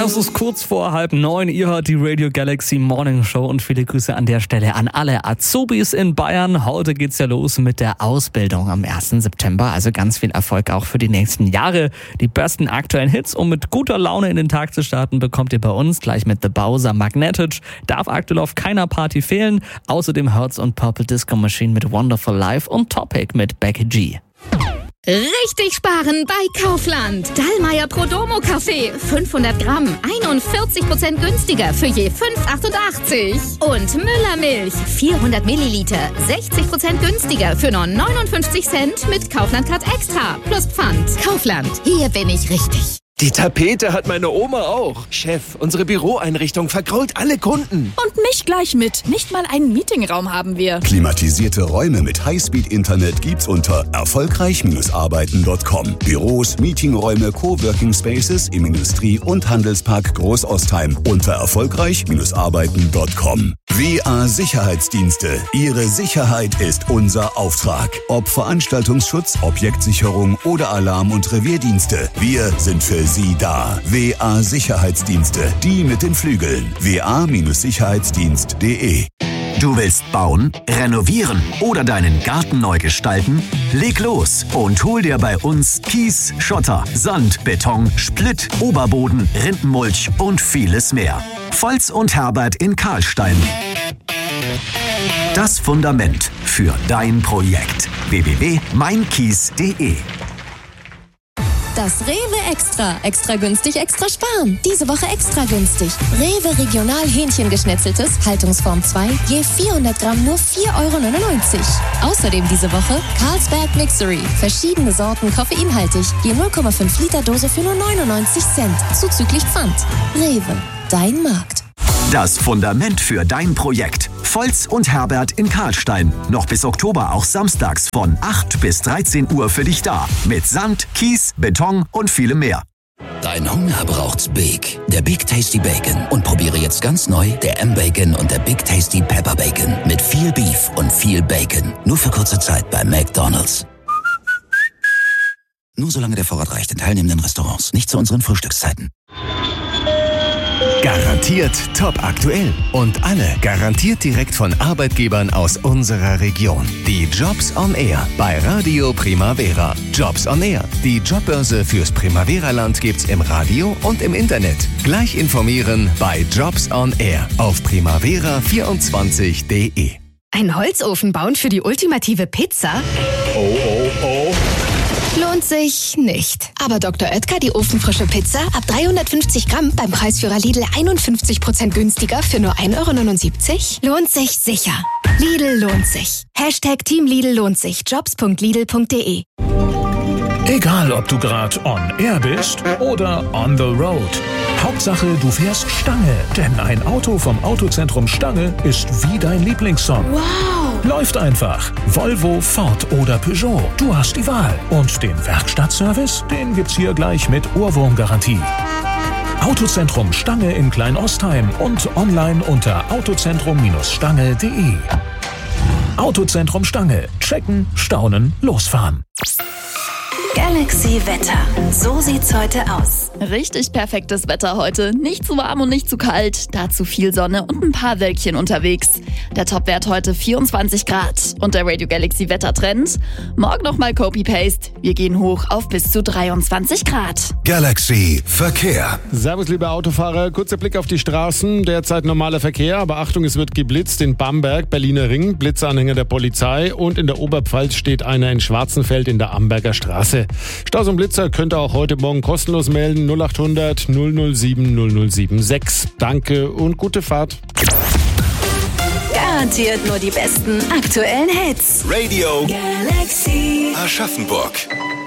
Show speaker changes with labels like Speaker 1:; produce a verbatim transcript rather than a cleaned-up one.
Speaker 1: Es ist kurz vor halb neun. Ihr hört die Radio Galaxy Morning Show und viele Grüße an der Stelle an alle Azubis in Bayern. Heute geht's ja los mit der Ausbildung am ersten September. Also ganz viel Erfolg auch für die nächsten Jahre. Die besten aktuellen Hits, um mit guter Laune in den Tag zu starten, bekommt ihr bei uns gleich mit The Bowser Magnetic. Darf aktuell auf keiner Party fehlen. Außerdem Hertz und Purple Disco Machine mit Wonderful Life und Topic mit Becky G.
Speaker 2: Richtig sparen bei Kaufland. Dallmayr Prodomo Kaffee. fünfhundert Gramm. einundvierzig Prozent günstiger für je fünf Euro achtundachtzig. Und Müller Milch. vierhundert Milliliter. sechzig Prozent günstiger für nur neunundfünfzig Cent mit Kaufland Card Extra. Plus Pfand. Kaufland. Hier bin ich richtig.
Speaker 3: Die Tapete hat meine Oma auch. Chef, unsere Büroeinrichtung vergrault alle Kunden.
Speaker 4: Und mich gleich mit. Nicht mal einen Meetingraum haben wir.
Speaker 5: Klimatisierte Räume mit Highspeed-Internet gibt's unter erfolgreich Arbeiten Punkt com. Büros, Meetingräume, Coworking Spaces im Industrie- und Handelspark Großostheim unter erfolgreich Arbeiten Punkt com. W A Sicherheitsdienste. Ihre Sicherheit ist unser Auftrag. Ob Veranstaltungsschutz, Objektsicherung oder Alarm- und Revierdienste. Wir sind für Sie da. W A Sicherheitsdienste. Die mit den Flügeln. w a Sicherheitsdienst punkt de.
Speaker 6: Du willst bauen, renovieren oder deinen Garten neu gestalten? Leg los und hol dir bei uns Kies, Schotter, Sand, Beton, Splitt, Oberboden, Rindenmulch und vieles mehr. Volz und Herbert in Karlstein. Das Fundament für dein Projekt. w w w punkt mein kies punkt de.
Speaker 7: Das Rewe Extra. Extra günstig, extra sparen. Diese Woche extra günstig. Rewe Regional Hähnchengeschnetzeltes, Haltungsform zwei, je vierhundert Gramm nur vier Euro neunundneunzig. Außerdem diese Woche Carlsberg Mixery. Verschiedene Sorten koffeinhaltig, je null Komma fünf Liter Dose für nur neunundneunzig Cent. Zuzüglich Pfand. Rewe. Dein Markt.
Speaker 6: Das Fundament für dein Projekt. Volz und Herbert in Karlstein. Noch bis Oktober auch samstags von acht bis dreizehn Uhr für dich da. Mit Sand, Kies, Beton und vielem mehr.
Speaker 8: Dein Hunger braucht's Big. Der Big Tasty Bacon. Und probiere jetzt ganz neu der M-Bacon und der Big Tasty Pepper Bacon. Mit viel Beef und viel Bacon. Nur für kurze Zeit bei McDonald's. Nur solange der Vorrat reicht in teilnehmenden Restaurants. Nicht zu unseren Frühstückszeiten.
Speaker 9: Garantiert top aktuell und alle garantiert direkt von Arbeitgebern aus unserer Region. Die Jobs on Air bei Radio Primavera. Jobs on Air. Die Jobbörse fürs Primavera-Land gibt's im Radio und im Internet. Gleich informieren bei Jobs on Air auf primavera vierundzwanzig punkt de.
Speaker 2: Ein Holzofen bauen für die ultimative Pizza?
Speaker 3: Oh, oh, oh.
Speaker 2: Lohnt sich nicht. Aber Doktor Oetker, die ofenfrische Pizza, ab dreihundertfünfzig Gramm beim Preisführer Lidl einundfünfzig Prozent günstiger für nur ein Euro neunundsiebzig? Lohnt sich sicher. Lidl lohnt sich. Hashtag Team Lidl lohnt sich. jobs punkt lidl punkt de.
Speaker 10: Egal, ob du gerade on air bist oder on the road. Hauptsache, du fährst Stange. Denn ein Auto vom Autozentrum Stange ist wie dein Lieblingssong.
Speaker 2: Wow!
Speaker 10: Läuft einfach. Volvo, Ford oder Peugeot. Du hast die Wahl. Und den Werkstattservice, den gibt's hier gleich mit Ohrwurmgarantie. Autozentrum Stange in Kleinostheim und online unter autozentrum Stange punkt de. Autozentrum Stange. Checken, staunen, losfahren.
Speaker 11: Galaxy Wetter. So sieht's heute aus.
Speaker 4: Richtig perfektes Wetter heute. Nicht zu warm und nicht zu kalt. Dazu viel Sonne und ein paar Wölkchen unterwegs. Der Topwert heute vierundzwanzig Grad. Und der Radio Galaxy Wettertrend? Morgen nochmal Copy-Paste. Wir gehen hoch auf bis zu dreiundzwanzig Grad.
Speaker 5: Galaxy Verkehr.
Speaker 12: Servus, liebe Autofahrer. Kurzer Blick auf die Straßen. Derzeit normaler Verkehr, aber Achtung, es wird geblitzt in Bamberg, Berliner Ring, Blitzanhänger der Polizei und in der Oberpfalz steht einer in Schwarzenfeld in der Amberger Straße. Staus und Blitzer könnt ihr auch heute Morgen kostenlos melden. null achthundert null null sieben null null sieben sechs. Danke und gute Fahrt.
Speaker 11: Garantiert nur die besten aktuellen Hits.
Speaker 5: Radio
Speaker 11: Galaxy
Speaker 5: Aschaffenburg.